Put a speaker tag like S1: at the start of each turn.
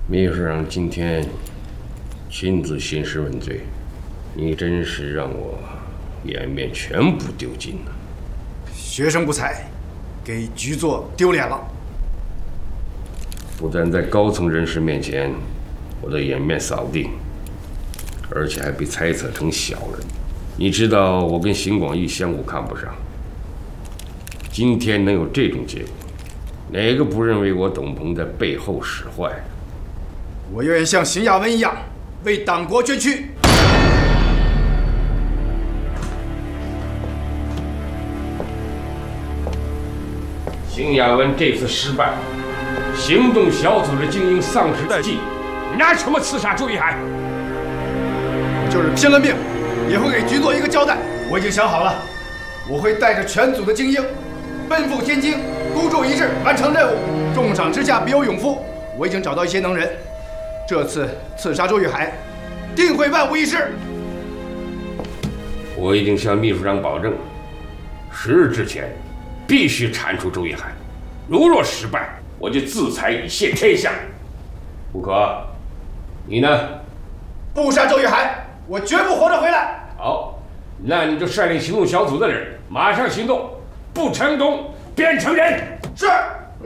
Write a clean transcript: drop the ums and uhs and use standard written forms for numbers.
S1: 秘书长今天亲自兴师问罪，你真是让我颜面全部丢尽了。
S2: 学生不才，给局座丢脸了。
S1: 不但在高层人士面前我的颜面扫地，而且还被猜测成小人。你知道我跟邢广义相互看不上，今天能有这种结果，哪个不认为我董鹏在背后使坏？
S2: 我愿意像邢亚文一样为党国捐躯。
S1: 邢亚文这次失败，行动小组的精英丧失殆尽，拿什么刺杀周玉海？
S2: 就是拼了命，也会给局座一个交代。我已经想好了，我会带着全组的精英，奔赴天津，孤注一掷完成任务。重赏之下必有勇夫，我已经找到一些能人，这次刺杀周玉海，定会万无一失。
S1: 我已经向秘书长保证，10日之前必须铲除周玉海，如若失败，我就自裁以谢天下。不可，你呢？
S2: 不杀周玉海，我绝不活着回来。
S1: 好，那你就率领行动小组的人马上行动，不成功便成仁。
S2: 是。